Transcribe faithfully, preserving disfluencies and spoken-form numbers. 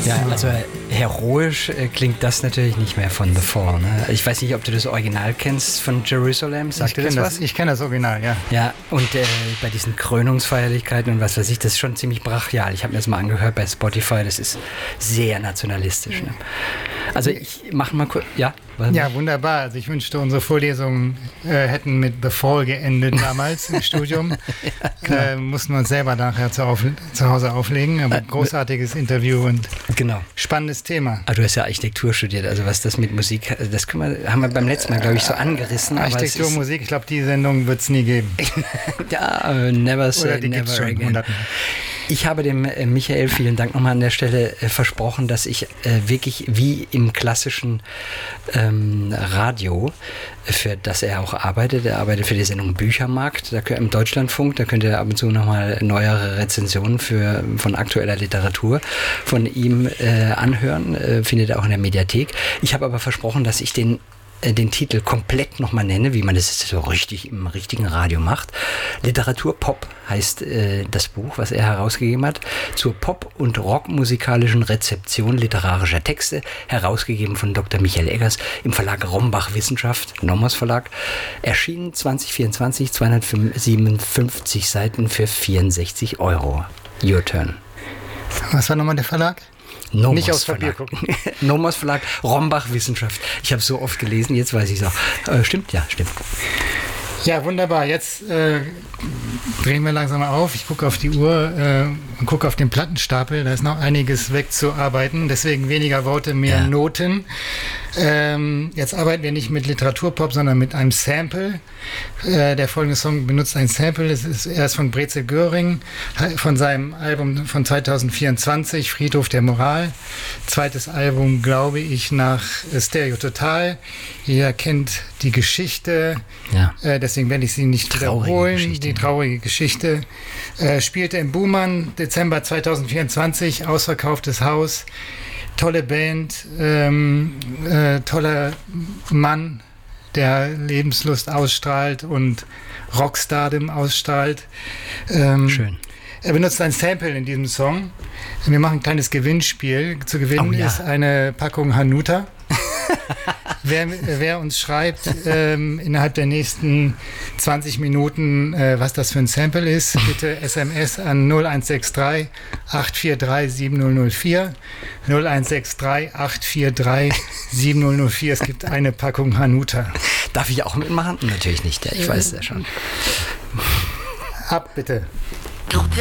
Ja, also heroisch äh, klingt das natürlich nicht mehr von The Fall. Ne? Ich weiß nicht, ob du das Original kennst von Jerusalem. Sagt dir das was? Ich kenne das Original, ja. Ja, und äh, bei diesen Krönungsfeierlichkeiten und was weiß ich, das ist schon ziemlich brachial. Ich habe mir das mal angehört bei Spotify, das ist sehr nationalistisch. Ne? Also ich mache mal kurz, ja? Ja, wunderbar. Also ich wünschte, unsere Vorlesungen äh, hätten mit The Fall geendet damals im Studium. Ja, genau. äh, mussten wir uns selber nachher zu, auf, zu Hause auflegen. Aber äh, großartiges Interview und genau. spannendes Thema. Aber du hast ja Architektur studiert, also was das mit Musik, das können wir, haben wir beim letzten Mal, glaube ich, so angerissen. Architektur, aber Musik, ich glaube, die Sendung wird es nie geben. Ja, never say never again. Ich habe dem äh, Michael, vielen Dank nochmal an der Stelle, äh, versprochen, dass ich äh, wirklich wie im klassischen ähm, Radio, für das er auch arbeitet, er arbeitet für die Sendung Büchermarkt, da, im Deutschlandfunk, da könnt ihr ab und zu nochmal neuere Rezensionen für, von aktueller Literatur von ihm äh, anhören, äh, findet ihr auch in der Mediathek. Ich habe aber versprochen, dass ich den den Titel komplett nochmal nenne, wie man das so richtig im richtigen Radio macht. Literaturpop heißt äh, das Buch, was er herausgegeben hat, zur Pop- und Rockmusikalischen Rezeption literarischer Texte, herausgegeben von Doktor Michael Eggers im Verlag Rombach Wissenschaft, Nomos Verlag, erschienen zwanzig vierundzwanzig, zweihundertsiebenundfünfzig Seiten für vierundsechzig Euro. Your turn. Was war nochmal der Verlag? Nomos Nicht aus Verlag. Papier gucken. Nomos Verlag, Rombach Wissenschaft. Ich habe so oft gelesen, jetzt weiß ich es auch. Äh, stimmt, ja, stimmt. Ja, wunderbar. Jetzt äh, drehen wir langsam mal auf. Ich gucke auf die Uhr äh, und gucke auf den Plattenstapel. Da ist noch einiges wegzuarbeiten. Deswegen weniger Worte, mehr ja. Noten. Ähm, jetzt arbeiten wir nicht mit Literaturpop, sondern mit einem Sample. Äh, der folgende Song benutzt ein Sample. Es ist erst von Brezel Göring, von seinem Album von zwanzig vierundzwanzig, Friedhof der Moral. Zweites Album, glaube ich, nach Stereo Total. Jeder kennt die Geschichte. Ja. Äh, deswegen werde ich sie nicht traurige wiederholen. Geschichte. Die traurige Geschichte. Äh, spielte im Buhmann, Dezember zwanzig vierundzwanzig, ausverkauftes Haus. Tolle Band, ähm, äh, toller Mann, der Lebenslust ausstrahlt und Rockstardom ausstrahlt. Ähm, Schön. Er benutzt ein Sample in diesem Song. Wir machen ein kleines Gewinnspiel. Zu gewinnen Oh, ja. ist eine Packung Hanuta. Wer, wer uns schreibt ähm, innerhalb der nächsten zwanzig Minuten, äh, was das für ein Sample ist, bitte S M S an null eins sechs drei acht vier drei sieben null null vier. null eins sechs drei acht vier drei sieben null null vier. Es gibt eine Packung Hanuta. Darf ich auch mitmachen? Natürlich nicht, ja, ich weiß es ja schon. Ab, bitte. Groupe